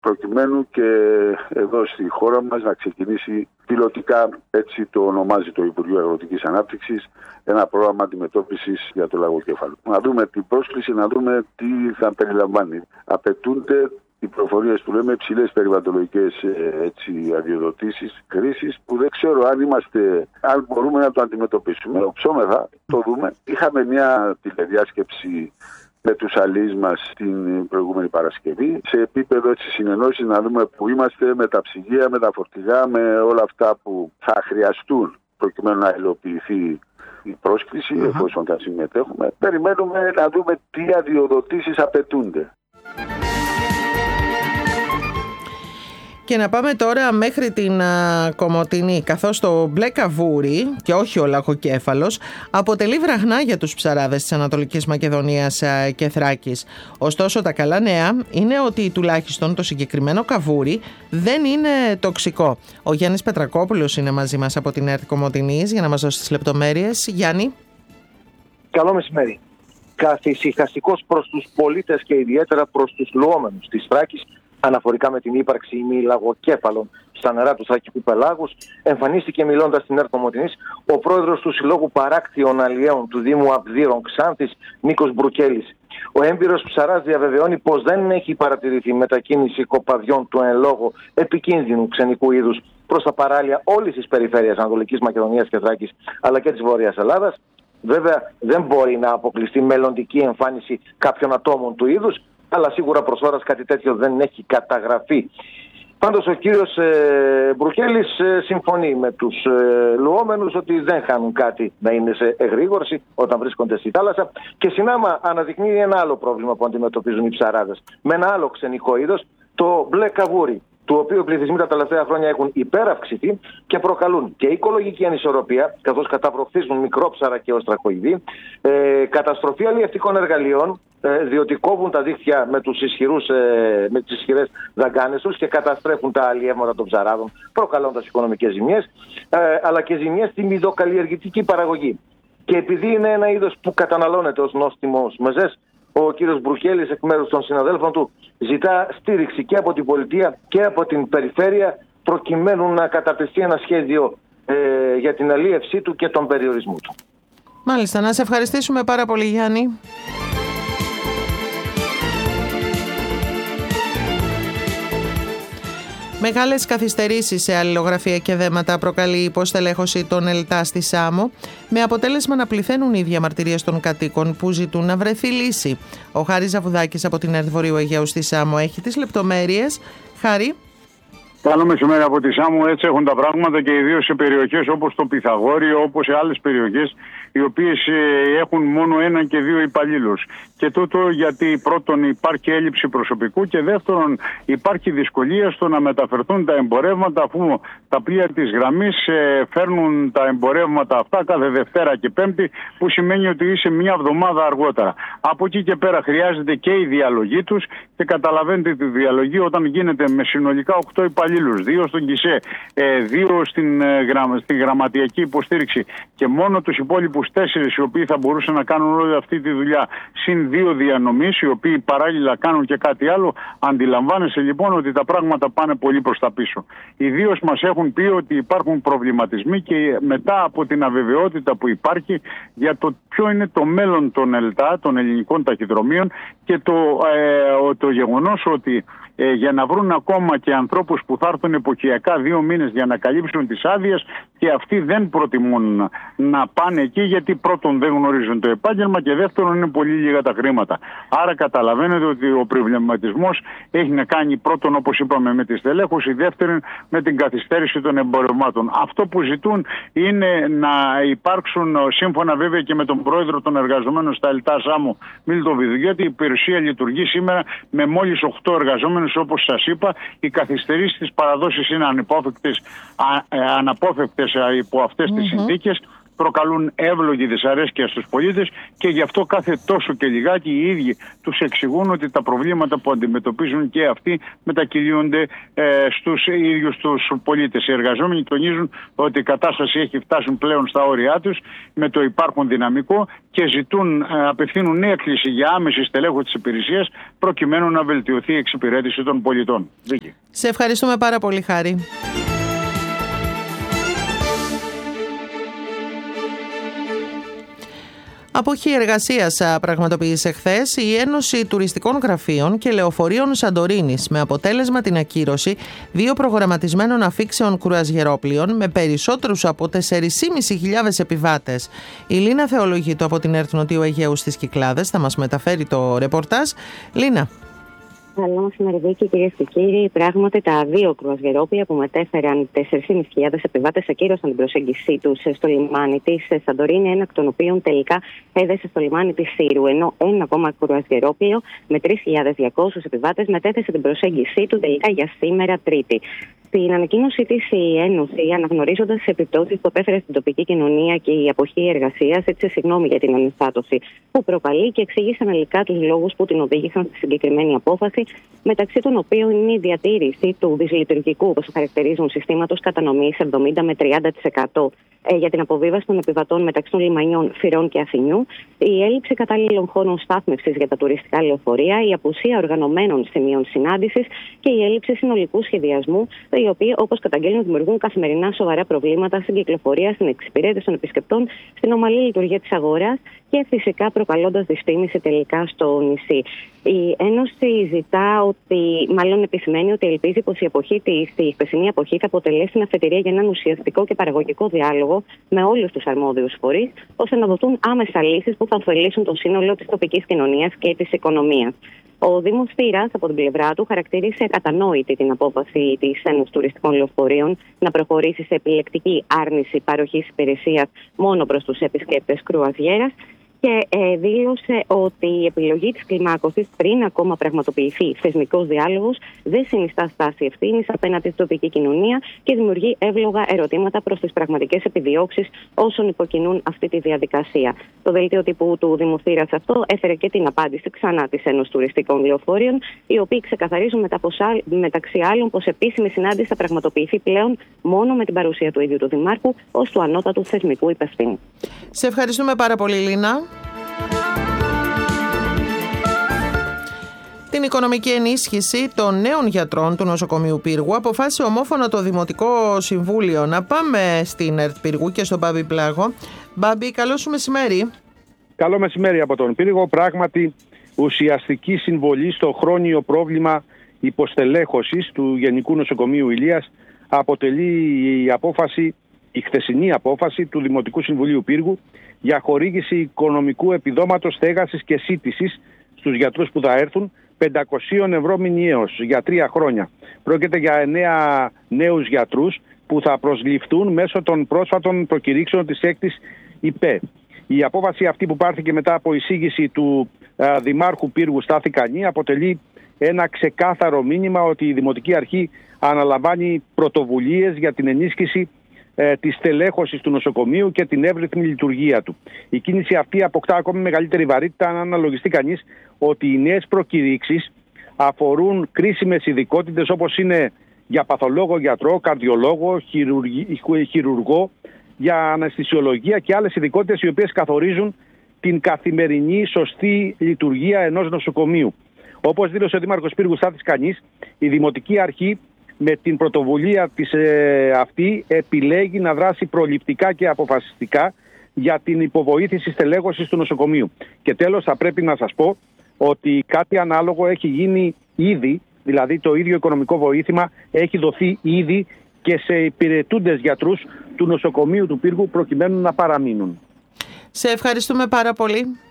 προκειμένου και εδώ στη χώρα μας να ξεκινήσει πιλωτικά, έτσι το ονομάζει το Υπουργείο Αγροτικής Ανάπτυξης, ένα πρόγραμμα αντιμετώπισης για το λαγοκέφαλο. Να δούμε την πρόσκληση, να δούμε τι θα περιλαμβάνει. Απαιτούνται οι προφορίες που λέμε υψηλές περιβαλλοντολογικές αδειοδοτήσεις χρήσης, που δεν ξέρω αν μπορούμε να το αντιμετωπίσουμε. Οψόμεθα, το δούμε. Είχαμε μια τηλεδιάσκεψη με τους αλείς μας την προηγούμενη Παρασκευή, σε επίπεδο συνεννόησης, να δούμε που είμαστε με τα ψυγεία, με τα φορτηγά, με όλα αυτά που θα χρειαστούν προκειμένου να υλοποιηθεί η πρόσκληση, εφόσον θα συμμετέχουμε. Περιμένουμε να δούμε τι αδειοδοτήσεις απαιτούνται. Και να πάμε τώρα μέχρι την Κομοτηνή, καθώς το μπλε καβούρι και όχι ο λαγοκέφαλος αποτελεί βραχνά για τους ψαράδες της Ανατολικής Μακεδονίας και Θράκης. Ωστόσο τα καλά νέα είναι ότι τουλάχιστον το συγκεκριμένο καβούρι δεν είναι τοξικό. Ο Γιάννης Πετρακόπουλος είναι μαζί μας από την ΕΡΤ Κομοτηνής για να μας δώσει τις λεπτομέρειες. Γιάννη. Καλό μεσημέρι. Καθησυχαστικός προς τους πολίτες και ιδιαίτερα προς τους λουόμενους της Θράκης, αναφορικά με την ύπαρξη ημιλαγοκέφαλων στα νερά του Θρακικού πελάγους, εμφανίστηκε μιλώντας στην ΕΡΤ Κομοτηνής ο πρόεδρος του Συλλόγου Παράκτιων Αλλιέων του Δήμου Αυδείρων Ξάνθης, Νίκος Μπρουκέλης. Ο έμπειρος ψαράς διαβεβαιώνει πως δεν έχει παρατηρηθεί μετακίνηση κοπαδιών του εν λόγω επικίνδυνου ξενικού είδους προς τα παράλια όλης της περιφέρειας Ανατολικής Μακεδονίας και Θράκης, αλλά και της Βόρειας Ελλάδας. Βέβαια, δεν μπορεί να αποκλειστεί μελλοντική εμφάνιση κάποιων ατόμων του είδους, αλλά σίγουρα προς ώρας κάτι τέτοιο δεν έχει καταγραφεί. Πάντως ο κύριος Μπρουκέλης συμφωνεί με τους λουόμενους ότι δεν χάνουν κάτι να είναι σε εγρήγορση όταν βρίσκονται στη θάλασσα, και συνάμα αναδεικνύει ένα άλλο πρόβλημα που αντιμετωπίζουν οι ψαράδες με ένα άλλο ξενικό είδος, το μπλε καβούρι, του οποίου οι πληθυσμοί τα τελευταία χρόνια έχουν υπεραυξηθεί και προκαλούν και οικολογική ανισορροπία, καθώς καταβροχθίζουν μικρόψαρα και οστρακοειδή, καταστροφή αλλιευτικών εργαλείων, διότι κόβουν τα δίχτυα με τις ισχυρές δαγκάνες τους και καταστρέφουν τα αλλιεύματα των ψαράδων, προκαλώντας οικονομικές ζημιές, αλλά και ζημιές στη μυδοκαλλιεργητική παραγωγή. Και επειδή είναι ένα είδος που καταναλώνεται ως νόστιμος μεζές, ο κύριος Μπρουκέλης εκ μέρους των συναδέλφων του ζητά στήριξη και από την πολιτεία και από την περιφέρεια, προκειμένου να καταρτιστεί ένα σχέδιο για την αλίευσή του και τον περιορισμό του. Μάλιστα, να σε ευχαριστήσουμε πάρα πολύ, Γιάννη. Μεγάλες καθυστερήσεις σε αλληλογραφία και δέματα προκαλεί η υποστελέχωση των ΕΛΤΑ στη Σάμο, με αποτέλεσμα να πληθαίνουν οι διαμαρτυρίες των κατοίκων που ζητούν να βρεθεί λύση. Ο Χάρης Ζαβουδάκης από την ΕΡΤ Βορείου Αιγαίου στη Σάμο έχει τις λεπτομέρειες. Χάρη. Καλό μεσημέρι από τη Σάμο. Έτσι έχουν τα πράγματα, και ιδίως σε περιοχές όπως το Πυθαγόριο, όπως σε άλλες περιοχές, οι οποίες έχουν μόνο έναν και δύο υπαλλήλους. Και τούτο γιατί πρώτον υπάρχει έλλειψη προσωπικού, και δεύτερον υπάρχει δυσκολία στο να μεταφερθούν τα εμπορεύματα, αφού τα πλοία της γραμμής φέρνουν τα εμπορεύματα αυτά κάθε Δευτέρα και Πέμπτη, που σημαίνει ότι είσαι μια εβδομάδα αργότερα. Από εκεί και πέρα χρειάζεται και η διαλογή τους, και καταλαβαίνετε τη διαλογή όταν γίνεται με συνολικά 8 υπαλλήλους, 2 στον ΚΙΣΕ, 2 στη γραμματιακή υποστήριξη και μόνο τους υπόλοιπους 4 οι οποίοι θα μπορούσαν να κάνουν όλη αυτή τη δουλειά, συν 2 διανομής οι οποίοι παράλληλα κάνουν και κάτι άλλο. Αντιλαμβάνεσαι λοιπόν ότι τα πράγματα πάνε πολύ προς τα πίσω. Ιδίως μας έχουν πει ότι υπάρχουν προβληματισμοί, και μετά από την αβεβαιότητα που υπάρχει για το ποιο είναι το μέλλον των ΕΛΤΑ, των ελληνικών ταχυδρομείων, και το γεγονός ότι για να βρουν ακόμα και ανθρώπους που θα έρθουν εποχιακά 2 μήνες για να καλύψουν τις άδειες, και αυτοί δεν προτιμούν να πάνε εκεί, γιατί πρώτον δεν γνωρίζουν το επάγγελμα και δεύτερον είναι πολύ λίγα τα χρήματα. Άρα καταλαβαίνετε ότι ο προβληματισμός έχει να κάνει πρώτον, όπως είπαμε, με τη στελέχωση, δεύτερον με την καθυστέρηση των εμπορευμάτων. Αυτό που ζητούν είναι να υπάρξουν, σύμφωνα βέβαια και με τον πρόεδρο των εργαζομένων στα ΕΛΤΑ Σάμο, Μίλτο Βιδουγέτη, η υπηρεσία λειτουργεί σήμερα με μόλις 8 εργαζόμενους, όπως σας είπα. Οι καθυστερήσεις της παραδόσης είναι αναπόφευκτες υπό αυτές τις συνθήκες. προκαλούν εύλογη δυσαρέσκεια στους πολίτες και γι' αυτό κάθε τόσο και λιγάκι οι ίδιοι τους εξηγούν ότι τα προβλήματα που αντιμετωπίζουν και αυτοί μετακυλίονται στους ίδιους τους πολίτες. Οι εργαζόμενοι τονίζουν ότι η κατάσταση έχει φτάσει πλέον στα όρια τους με το υπάρχον δυναμικό και απευθύνουν έκκληση για άμεση στελέχωση της υπηρεσίας προκειμένου να βελτιωθεί η εξυπηρέτηση των πολιτών. Σε ευχαριστούμε πάρα πολύ, Χάρη. Αποχή εργασίας πραγματοποίησε χθες η Ένωση Τουριστικών Γραφείων και Λεωφορείων Σαντορίνης, με αποτέλεσμα την ακύρωση 2 προγραμματισμένων αφήξεων κρουαζιερόπλοιων με περισσότερους από 4.500 επιβάτες. Η Λίνα Θεολογήτου από την ΕΡΤ Νοτιού Αιγαίου στις Κυκλάδες θα μας μεταφέρει το ρεπορτάζ. Λίνα. Καλό μεσημεριδάκι, κυρίες και κύριοι. Πράγματι, τα 2 κρουαζιερόπλοια που μετέφεραν 4.500 επιβάτες ακύρωσαν την προσέγγιση τους στο λιμάνι της Σαντορίνη, ένα εκ των οποίων τελικά έδεσε στο λιμάνι της Σύρου. Ενώ ένα ακόμα κρουαζιερόπλοιο με 3.200 επιβάτες μετέθεσε την προσέγγιση του τελικά για σήμερα Τρίτη. Στην ανακοίνωσή της η Ένωση, αναγνωρίζοντας τις επιπτώσεις που επέφερε στην τοπική κοινωνία και η αποχή εργασίας, ζήτησε συγγνώμη για την αναστάτωση που προκαλεί και εξήγησε αναλυτικά τους λόγους που την οδήγησαν στη συγκεκριμένη απόφαση, μεταξύ των οποίων είναι η διατήρηση του δυσλειτουργικού, όπως το χαρακτηρίζουν, συστήματος κατανομής 70 με 30% για την αποβίβαση των επιβατών μεταξύ των λιμανιών Φυρών και Αθηνιού, η έλλειψη κατάλληλων χώρων στάθμευσης για τα τουριστικά λεωφορεία, η απουσία οργανωμένων σημείων συνάντησης και η έλλειψη συνολικού σχεδιασμού, οι οποίοι, όπως καταγγέλνουν, δημιουργούν καθημερινά σοβαρά προβλήματα στην κυκλοφορία, στην εξυπηρέτηση των επισκεπτών, στην ομαλή λειτουργία της αγοράς και φυσικά προκαλώντας δυσφήμιση τελικά στο νησί. Η Ένωση επισημαίνει ότι ελπίζει πως η χθεσινή αποχή θα αποτελέσει την αφετηρία για έναν ουσιαστικό και παραγωγικό διάλογο με όλους τους αρμόδιους φορείς, ώστε να δοθούν άμεσα λύσεις που θα ωφελήσουν το σύνολο της τοπικής κοινωνίας και της οικονομίας. Ο Δήμος Θήρας, από την πλευρά του, χαρακτήρισε ακατανόητη την απόφαση της Ένωσης Τουριστικών Λεωφορείων να προχωρήσει σε επιλεκτική άρνηση παροχής υπηρεσίας μόνο προς τους επισκέπτες κρουαζιέρας και δήλωσε ότι η επιλογή της κλιμάκωσης, πριν ακόμα πραγματοποιηθεί θεσμικός διάλογος, δεν συνιστά στάση ευθύνης απέναντι στην τοπική κοινωνία και δημιουργεί εύλογα ερωτήματα προς τις πραγματικές επιδιώξεις όσων υποκινούν αυτή τη διαδικασία. Το δελτίο τύπου του Δήμου Θήρας αυτό έφερε και την απάντηση ξανά της Ένωσης Τουριστικών Λεωφορείων, οι οποίοι ξεκαθαρίζουν μεταξύ άλλων πως επίσημη συνάντηση θα πραγματοποιηθεί πλέον μόνο με την παρουσία του ίδιου του Δημάρχου ως του ανώτατου θεσμικού υπευθύνου. Σε ευχαριστούμε πάρα πολύ, Λίνα. Την οικονομική ενίσχυση των νέων γιατρών του νοσοκομείου Πύργου αποφάσισε ομόφωνα το Δημοτικό Συμβούλιο. Να πάμε στην ΕΡΤ Πύργου και στον Μπάμπη Πλάγο. Μπάμπη, καλό σου μεσημέρι. Καλό μεσημέρι από τον Πύργο. Πράγματι, ουσιαστική συμβολή στο χρόνιο πρόβλημα υποστελέχωσης του Γενικού Νοσοκομείου Ηλίας αποτελεί η χθεσινή απόφαση του Δημοτικού Συμβουλίου Πύργου για χορήγηση οικονομικού επιδόματος στέγασης και σύντησης στους γιατρούς που θα έρθουν 500 ευρώ μηνιαίως για 3 χρόνια. Πρόκειται για 9 νέους γιατρούς που θα προσληφθούν μέσω των πρόσφατων προκηρύξεων της 6ης ΥΠΕ. Η απόφαση αυτή, που πάρθηκε μετά από εισήγηση του Δημάρχου Πύργου Στάθη Κανή, αποτελεί ένα ξεκάθαρο μήνυμα ότι η Δημοτική Αρχή αναλαμβάνει πρωτοβουλίες για την ενίσχυση της στελέχωσης του νοσοκομείου και την εύρυθμη λειτουργία του. Η κίνηση αυτή αποκτά ακόμη μεγαλύτερη βαρύτητα αν αναλογιστεί κανείς ότι οι νέες προκηρύξεις αφορούν κρίσιμες ειδικότητες όπως είναι για παθολόγο, γιατρό, καρδιολόγο, χειρουργό, για αναισθησιολογία και άλλες ειδικότητες οι οποίες καθορίζουν την καθημερινή σωστή λειτουργία ενός νοσοκομείου. Όπως δήλωσε ο Δήμαρχος Πύργου Στάθης Κανής, η Δημοτική Αρχή με την πρωτοβουλία της αυτή επιλέγει να δράσει προληπτικά και αποφασιστικά για την υποβοήθηση στελέχωσης του νοσοκομείου. Και τέλος, θα πρέπει να σας πω ότι κάτι ανάλογο έχει γίνει ήδη, δηλαδή το ίδιο οικονομικό βοήθημα έχει δοθεί ήδη και σε υπηρετούντες γιατρούς του νοσοκομείου του Πύργου προκειμένου να παραμείνουν. Σε ευχαριστούμε πάρα πολύ.